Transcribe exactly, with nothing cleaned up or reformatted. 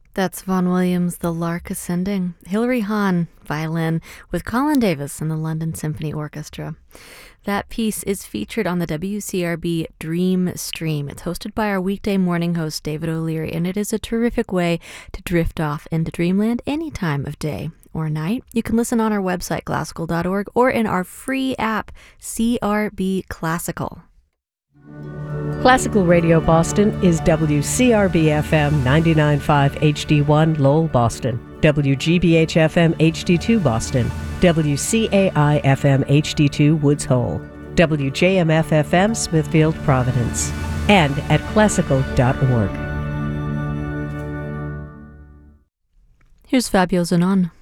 That's Vaughan Williams' The Lark Ascending. Hilary Hahn, violin, with Colin Davis and the London Symphony Orchestra. That piece is featured on the W C R B Dream Stream. It's hosted by our weekday morning host, David O'Leary, and it is a terrific way to drift off into dreamland any time of day or night. You can listen on our website, classical dot org, or in our free app, C R B Classical. Classical Radio Boston is W C R B F M ninety-nine point five H D one Lowell, Boston, W G B H F M H D two Boston, W C A I F M H D two Woods Hole, W J M F F M Smithfield, Providence, and at classical dot org. Here's Fabio Zanon.